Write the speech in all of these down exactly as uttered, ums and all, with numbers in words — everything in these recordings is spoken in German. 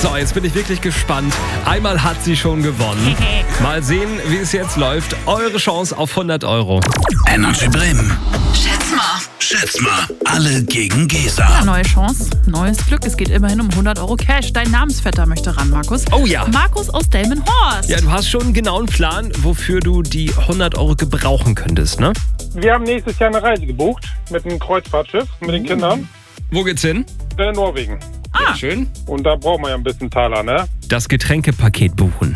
So, jetzt bin ich wirklich gespannt. Einmal hat sie schon gewonnen. Mal sehen, wie es jetzt läuft. Eure Chance auf hundert Euro. Energy Bremen. Schätz mal. Schätz mal, alle gegen Gesa. Ja, neue Chance, neues Glück. Es geht immerhin um hundert Euro Cash. Dein Namensvetter möchte ran, Markus. Oh ja. Markus aus Delmenhorst. Ja, du hast schon einen genauen Plan, wofür du die hundert Euro gebrauchen könntest, ne? Wir haben nächstes Jahr eine Reise gebucht mit einem Kreuzfahrtschiff, mit den Kindern. Wo geht's hin? In Norwegen. Ah. Schön. Und da braucht man ja ein bisschen Taler, ne? Das Getränkepaket buchen.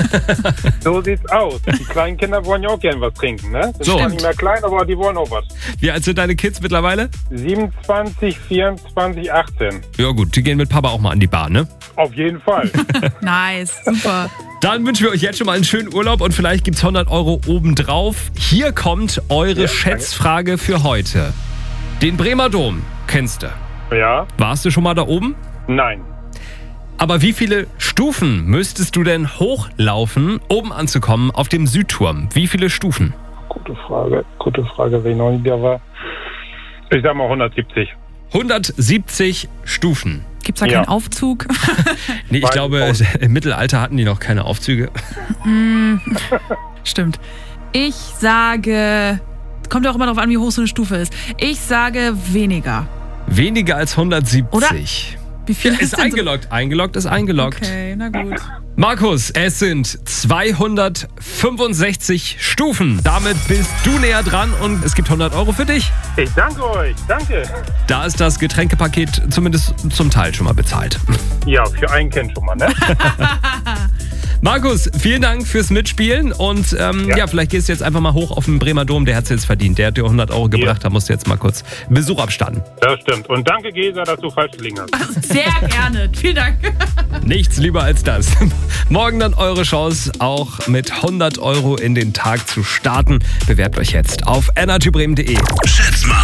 So sieht's aus. Die kleinen Kinder wollen ja auch gern was trinken, ne? Sind So. zwar nicht mehr klein, aber die wollen auch was. Wie alt sind deine Kids mittlerweile? siebenundzwanzig, vierundzwanzig, achtzehn. Ja gut, die gehen mit Papa auch mal an die Bar, ne? Auf jeden Fall. Nice, super. Dann wünschen wir euch jetzt schon mal einen schönen Urlaub und vielleicht gibt's hundert Euro obendrauf. Hier kommt eure Ja, Schätzfrage für heute. Den Bremer Dom kennst du. Ja? Warst du schon mal da oben? Nein. Aber wie viele Stufen müsstest du denn hochlaufen, um anzukommen auf dem Südturm? Wie viele Stufen? Gute Frage. Gute Frage, wenn ich noch nicht da war. Ich sag mal hundertsiebzig. hundertsiebzig Stufen. Gibt's da Ja. keinen Aufzug? Nee, ich Weiß glaube, ich im Mittelalter hatten die noch keine Aufzüge. Stimmt. Ich sage, kommt ja auch immer darauf an, wie hoch so eine Stufe ist. Ich sage weniger. Weniger als hundertsiebzig. Wie viel Ist denn eingeloggt. Eingeloggt ist eingeloggt. So? Okay, na gut. Markus, es sind zweihundertfünfundsechzig Stufen. Damit bist du näher dran und es gibt hundert Euro für dich. Ich danke euch. Danke. Da ist das Getränkepaket zumindest zum Teil schon mal bezahlt. Ja, für ein Kind schon mal, ne? Markus, vielen Dank fürs Mitspielen und ähm, ja. Ja. vielleicht gehst du jetzt einfach mal hoch auf den Bremer Dom, der hat es jetzt verdient. Der hat dir hundert Euro gebracht, da musst du jetzt mal kurz Besuch abstatten. Das stimmt. Und danke, Gesa, dass du falsch gelegen hast. Sehr gerne. Vielen Dank. Nichts lieber als das. Morgen dann eure Chance, auch mit hundert Euro in den Tag zu starten. Bewerbt euch jetzt auf energy bremen punkt de. Schätz mal.